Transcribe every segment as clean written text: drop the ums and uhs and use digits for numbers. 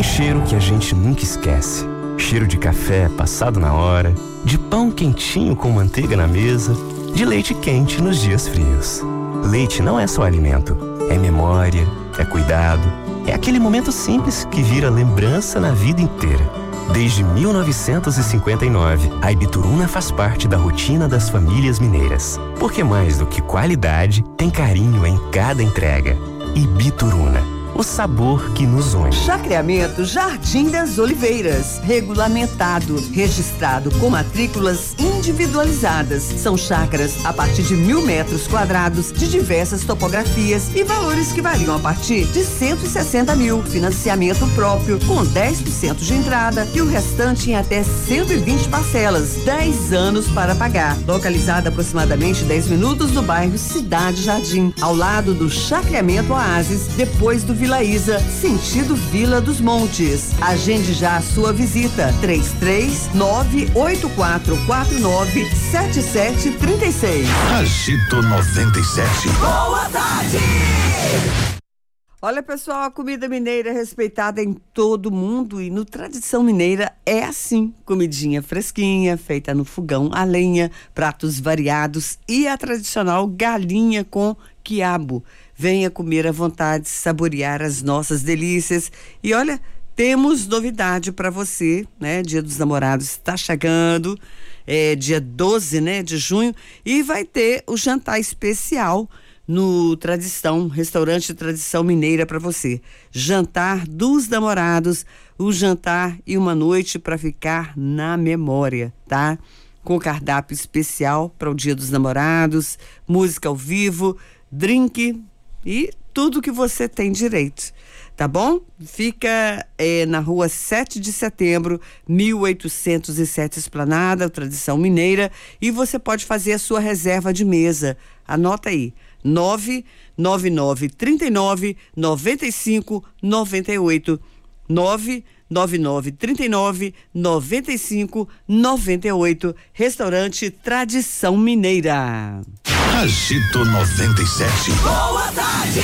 cheiro que a gente nunca esquece. Cheiro de café passado na hora, de pão quentinho com manteiga na mesa, de leite quente nos dias frios. Leite não é só alimento, é memória, é cuidado, é aquele momento simples que vira lembrança na vida inteira. Desde 1959, a Ibituruna faz parte da rotina das famílias mineiras. Porque mais do que qualidade, tem carinho em cada entrega. Ibituruna, o sabor que nos une. Chacreamento Jardim das Oliveiras, regulamentado, registrado com matrículas individualizadas. São chácaras a partir de 1.000 metros quadrados, de diversas topografias e valores que variam a partir de 160 mil. Financiamento próprio com 10% de entrada e o restante em até 120 parcelas, 10 anos para pagar. Localizada aproximadamente 10 minutos do bairro Cidade Jardim, ao lado do Chacreamento Oásis, depois do Vila Isa, sentido Vila dos Montes. Agende já a sua visita. 33-98449-7736. Agito 97. Boa tarde! Olha, pessoal, a comida mineira é respeitada em todo mundo e no Tradição Mineira é assim. Comidinha fresquinha, feita no fogão a lenha, pratos variados e a tradicional galinha com quiabo. Venha comer à vontade, saborear as nossas delícias. E olha, temos novidade para você, né? Dia dos Namorados está chegando, dia 12, né, de junho, e vai ter o jantar especial no Restaurante Tradição Mineira para você. Jantar dos Namorados, o jantar e uma noite para ficar na memória, tá? Com cardápio especial para o Dia dos Namorados, música ao vivo, drink e tudo que você tem direito, tá bom? Fica na rua 7 de setembro, 1807 Esplanada, Tradição Mineira, e você pode fazer a sua reserva de mesa. Anota aí, 99939-9598, 99939-9598, Restaurante Tradição Mineira. Agito 97. Boa tarde!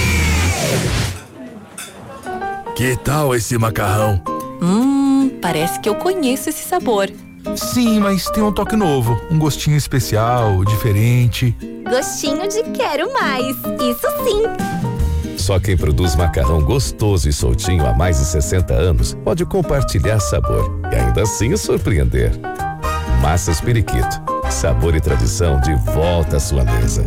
Que tal esse macarrão? Parece que eu conheço esse sabor. Sim, mas tem um toque novo, um gostinho especial, diferente. Gostinho de quero mais, isso sim. Só quem produz macarrão gostoso e soltinho há mais de 60 anos pode compartilhar sabor e ainda assim surpreender. Massas Periquito, sabor e tradição de volta à sua mesa.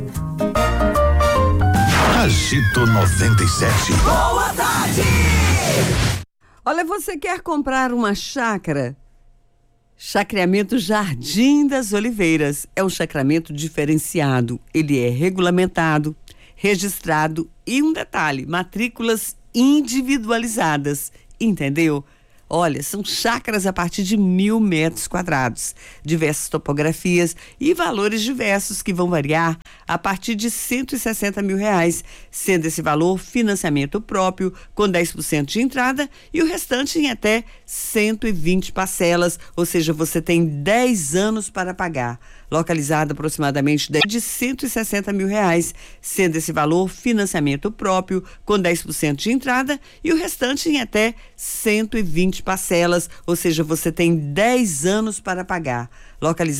Agito 97. Boa tarde! Olha, você quer comprar uma chácara? Chacreamento Jardim das Oliveiras. É um chacreamento diferenciado. Ele é regulamentado, registrado e um detalhe, matrículas individualizadas. Entendeu? Olha, são chácaras a partir de 1.000 metros quadrados, diversas topografias e valores diversos que vão variar a partir de R$160 mil, sendo esse valor financiamento próprio com 10% de entrada e o restante em até 120 parcelas, ou seja, você tem 10 anos para pagar. Localizado aproximadamente de R$160 mil, sendo esse valor financiamento próprio com 10% de entrada e o restante em até 120 parcelas, ou seja, você tem 10 anos para pagar. Localizado